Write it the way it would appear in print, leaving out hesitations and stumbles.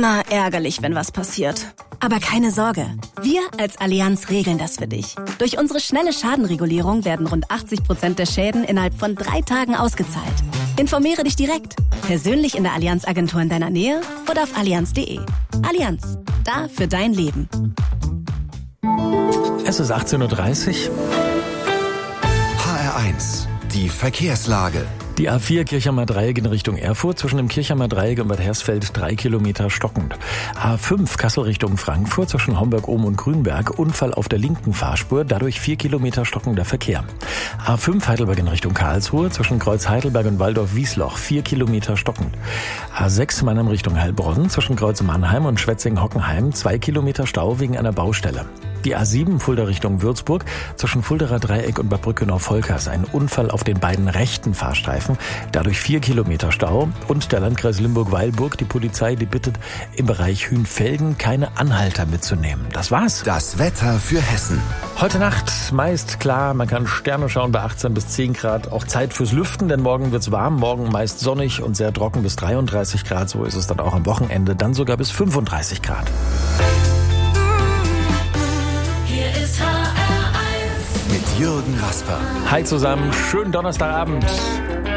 Immer ärgerlich, wenn was passiert. Aber keine Sorge, wir als Allianz regeln das für dich. Durch unsere schnelle Schadenregulierung werden rund 80% der Schäden innerhalb von 3 Tagen ausgezahlt. Informiere dich direkt, persönlich in der Allianz-Agentur in deiner Nähe oder auf allianz.de. Allianz, da für dein Leben. Es ist 18.30 Uhr. HR1, die Verkehrslage. Die A4 Kirchheimer Dreieck in Richtung Erfurt, zwischen dem Kirchheimer Dreieck und Bad Hersfeld 3 Kilometer stockend. A5 Kassel Richtung Frankfurt, zwischen Homburg-Ohm und Grünberg, Unfall auf der linken Fahrspur, dadurch 4 Kilometer stockender Verkehr. A5 Heidelberg in Richtung Karlsruhe, zwischen Kreuz Heidelberg und Waldorf-Wiesloch, 4 Kilometer stockend. A6 Mannheim Richtung Heilbronn, zwischen Kreuz Mannheim und Schwetzing-Hockenheim, 2 Kilometer Stau wegen einer Baustelle. Die A7 Fulda Richtung Würzburg, zwischen Fulderer Dreieck und Bad Brückenau-Volkers, ein Unfall auf den beiden rechten Fahrstreifen, dadurch 4 Kilometer Stau. Und der Landkreis Limburg-Weilburg, die Polizei, die bittet, im Bereich Hünfelden keine Anhalter mitzunehmen. Das war's. Das Wetter für Hessen. Heute Nacht meist klar, man kann Sterne schauen bei 18 bis 10 Grad. Auch Zeit fürs Lüften, denn morgen wird's warm. Morgen meist sonnig und sehr trocken bis 33 Grad. So ist es dann auch am Wochenende, dann sogar bis 35 Grad. Mit Jürgen Rasper. Hi zusammen, schönen Donnerstagabend.